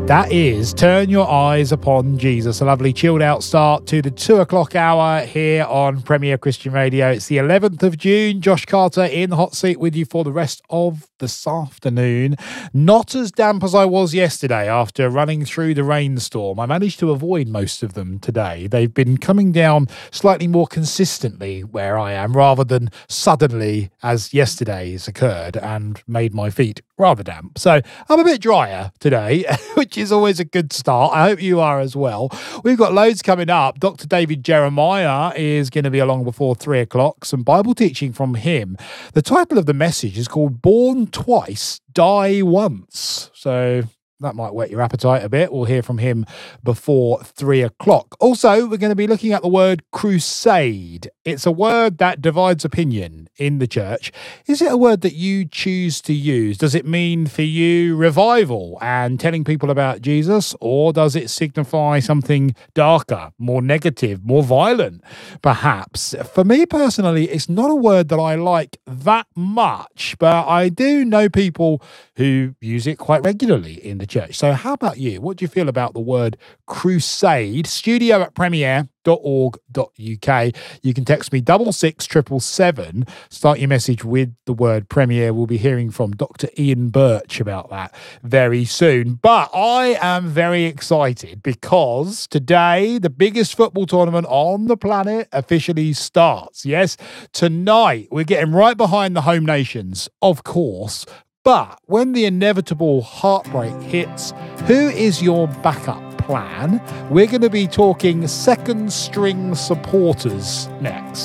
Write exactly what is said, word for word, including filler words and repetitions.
That is Turn Your Eyes Upon Jesus, a lovely chilled out start to the two o'clock hour here on Premier Christian Radio. It's the eleventh of June. Josh Carter in the hot seat with you for the rest of this afternoon. Not as damp as I was yesterday after running through the rainstorm. I managed to avoid most of them today. They've been coming down slightly more consistently where I am rather than suddenly as yesterday's occurred and made my feet rather damp. So I'm a bit drier today, which is always a good start. I hope you are as well. We've got loads coming up. Doctor David Jeremiah is going to be along before three o'clock. Some Bible teaching from him. The title of the message is called Born Twice, Die Once. So that might whet your appetite a bit. We'll hear from him before three o'clock. Also, we're going to be looking at the word crusade. It's a word that divides opinion in the church. Is it a word that you choose to use? Does it mean for you revival and telling people about Jesus? Or does it signify something darker, more negative, more violent, perhaps? For me personally, it's not a word that I like that much, but I do know people who use it quite regularly in the church. So how about you? What do you feel about the word crusade? Studio at premier dot org dot uk. You can text me double six triple seven. Start your message with the word Premier. We'll be hearing from Doctor Ian Birch about that very soon. But I am very excited because today the biggest football tournament on the planet officially starts. Yes, tonight we're getting right behind the home nations, of course. But when the inevitable heartbreak hits, who is your backup plan? We're going to be talking second string supporters next.